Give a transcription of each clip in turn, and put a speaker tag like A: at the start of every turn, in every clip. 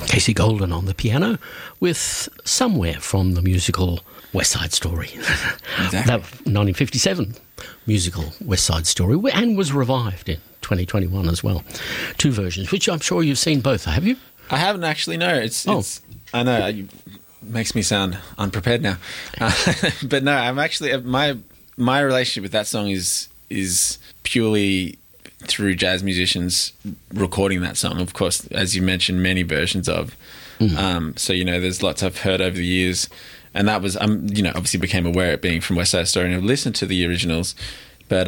A: Casey Golden on the piano with Somewhere from the musical West Side Story.
B: Exactly.
A: That 1957 musical West Side Story, and was revived in 2021 as well. 2 versions, which I'm sure you've seen both, have you?
B: I haven't actually, no. It's I know, it makes me sound unprepared now. But no, I'm actually, my relationship with that song is purely through jazz musicians recording that song. Of course, as you mentioned, many versions of. So, there's lots I've heard over the years. And that was, obviously became aware of it being from West Side Story and I've listened to the originals. But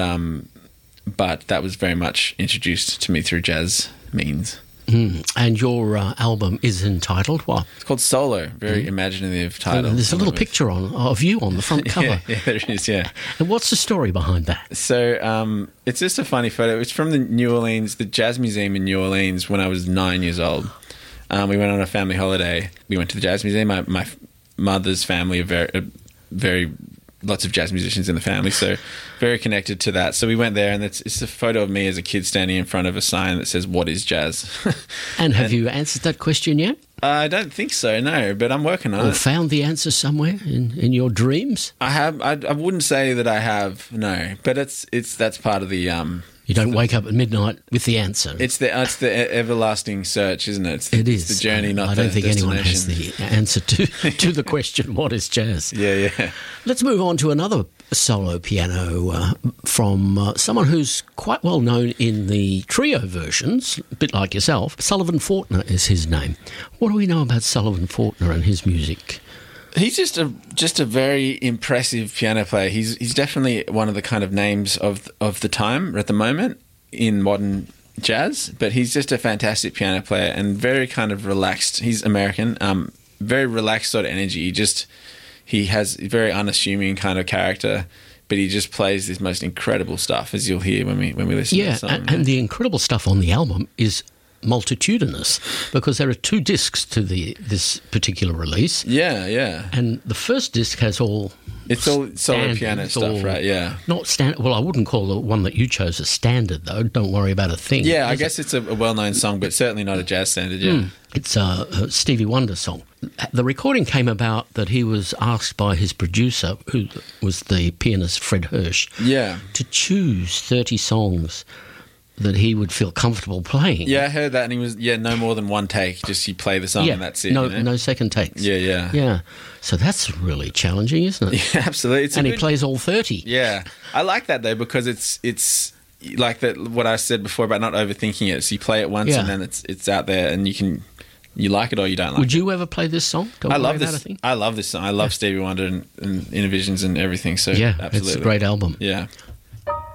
B: that was very much introduced to me through jazz means.
A: And your album is entitled what?
B: It's called Solo, very imaginative title.
A: And there's a little picture of you on the front cover.
B: Yeah, there is, yeah.
A: And what's the story behind that?
B: So it's just a funny photo. It's from the Jazz Museum in New Orleans when I was 9 years old. We went on a family holiday. We went to the Jazz Museum. My mother's family are very lots of jazz musicians in the family, so very connected to that. So we went there, and it's a photo of me as a kid standing in front of a sign that says, "What is jazz?"
A: And have you answered that question yet?
B: I don't think so, no, but I'm working on
A: Or
B: it.
A: found the answer somewhere in your dreams?
B: I have. I wouldn't say that I have, no, but that's part of the.
A: You don't wake up at midnight with the answer.
B: It's the everlasting search, isn't it?
A: It is.
B: It's the journey, not
A: I
B: the
A: don't think anyone has
B: destination.
A: the answer to the question, what is jazz?
B: Yeah.
A: Let's move on to another solo piano from someone who's quite well known in the trio versions, a bit like yourself. Sullivan Fortner is his name. What do we know about Sullivan Fortner and his music?
B: He's just a very impressive piano player. He's definitely one of the kind of names of the time at the moment in modern jazz. But he's just a fantastic piano player and very kind of relaxed. He's American, very relaxed sort of energy. He has a very unassuming kind of character, but he just plays this most incredible stuff, as you'll hear when we listen to the song.
A: And the incredible stuff on the album is multitudinous, because there are 2 discs to this particular release.
B: Yeah.
A: And the first disc has all...
B: It's all solo piano stuff, right? Yeah.
A: Not standard. Well, I wouldn't call the one that you chose a standard, though. Don't worry about a thing.
B: Yeah, I guess it's a well-known song, but certainly not a jazz standard, yeah.
A: It's a Stevie Wonder song. The recording came about that he was asked by his producer, who was the pianist Fred Hirsch, to choose 30 songs that he would feel comfortable playing.
B: Yeah, I heard that, and he was, no more than one take, just you play the song and that's it.
A: No second takes.
B: Yeah.
A: So that's really challenging, isn't it?
B: Yeah, absolutely.
A: He plays all 30.
B: Yeah. I like that, though, because it's like that. What I said before about not overthinking it. So you play it once and then it's out there, and you like it or you don't like it.
A: Would you ever play this song?
B: I love this. I love this song. I love Stevie Wonder and Innervisions and everything. So
A: yeah,
B: absolutely.
A: it's a great album.
B: Yeah.